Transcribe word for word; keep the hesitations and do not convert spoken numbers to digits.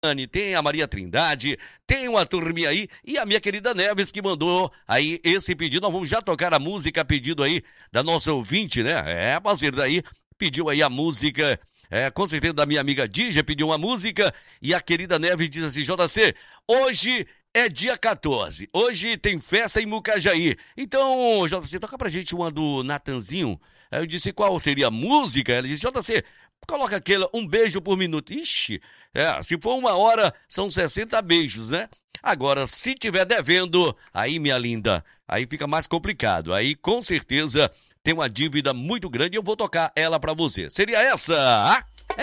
tem a Maria Trindade, tem uma turminha aí, e a minha querida Neves que mandou aí esse pedido. Nós vamos já tocar a música, pedido aí da nossa ouvinte, né? É, parceiro, daí pediu aí a música, é, com certeza da minha amiga Dígia pediu uma música, e a querida Neves diz assim: J C, hoje é dia quatorze, hoje tem festa em Mucajaí, então, J C, toca pra gente uma do Natanzinho. Aí eu disse, qual seria a música? Ela disse, J C, coloca aquela, um beijo por minuto. Ixi, é, se for uma hora, são sessenta beijos, né? Agora, se tiver devendo, aí, minha linda, aí fica mais complicado. Aí, com certeza, tem uma dívida muito grande e eu vou tocar ela pra você. Seria essa, ah?